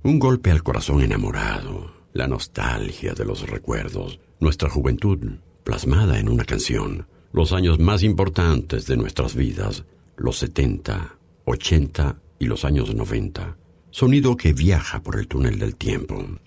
Un golpe al corazón enamorado, la nostalgia de los recuerdos, nuestra juventud plasmada en una canción, los años más importantes de nuestras vidas, los 70, 80 y los años 90. Sonido que viaja por el túnel del tiempo.